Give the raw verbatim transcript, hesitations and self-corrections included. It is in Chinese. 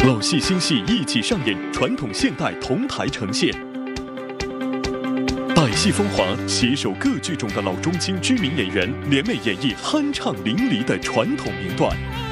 老戏新戏一起上演，传统现代同台呈现。百戏风华携手各剧种的老中青知名演员，联袂演绎酣畅淋漓的传统名段。